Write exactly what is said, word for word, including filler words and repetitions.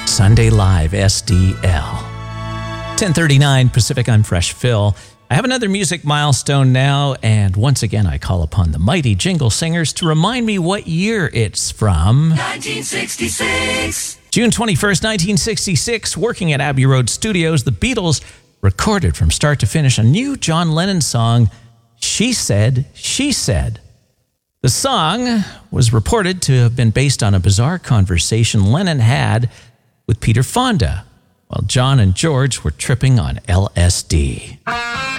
Sunday Live S D L. ten thirty-nine Pacific, I'm Fresh Phil. I have another music milestone now, and once again I call upon the mighty Jingle Singers to remind me what year it's from. nineteen sixty-six. June twenty-first, nineteen sixty-six, working at Abbey Road Studios, the Beatles recorded from start to finish a new John Lennon song, She Said, She Said. The song was reported to have been based on a bizarre conversation Lennon had with Peter Fonda while John and George were tripping on L S D.